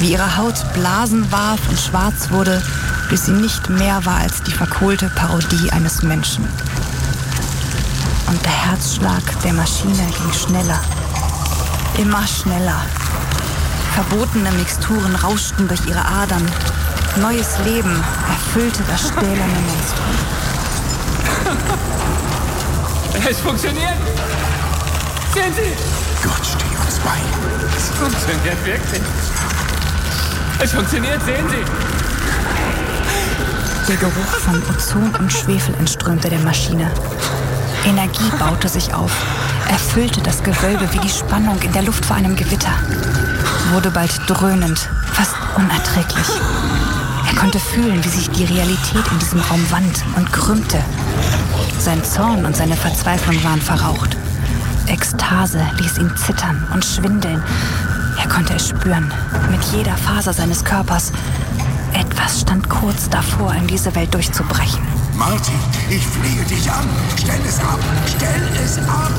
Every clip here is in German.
wie ihre Haut Blasen warf und schwarz wurde, bis sie nicht mehr war als die verkohlte Parodie eines Menschen. Und der Herzschlag der Maschine ging schneller, immer schneller. Verbotene Mixturen rauschten durch ihre Adern. Neues Leben erfüllte das stählerne Monstrum. Es funktioniert! Sehen Sie! Gott, steh uns bei. Es funktioniert wirklich. Es funktioniert, sehen Sie! Der Geruch von Ozon und Schwefel entströmte der Maschine. Energie baute sich auf, erfüllte das Gewölbe wie die Spannung in der Luft vor einem Gewitter. Wurde bald dröhnend, fast unerträglich. Er konnte fühlen, wie sich die Realität in diesem Raum wand und krümmte. Sein Zorn und seine Verzweiflung waren verraucht. Ekstase ließ ihn zittern und schwindeln. Er konnte es spüren, mit jeder Faser seines Körpers. Etwas stand kurz davor, in diese Welt durchzubrechen. Martin, ich flehe dich an. Stell es ab! Stell es ab!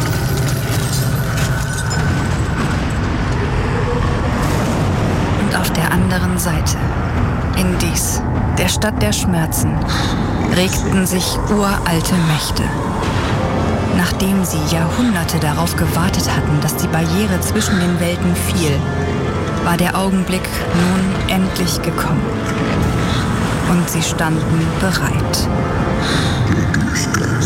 Und auf der anderen Seite, in Dis, der Stadt der Schmerzen, regten sich uralte Mächte. Nachdem sie Jahrhunderte darauf gewartet hatten, dass die Barriere zwischen den Welten fiel, war der Augenblick nun endlich gekommen. Und sie standen bereit. Der Düstere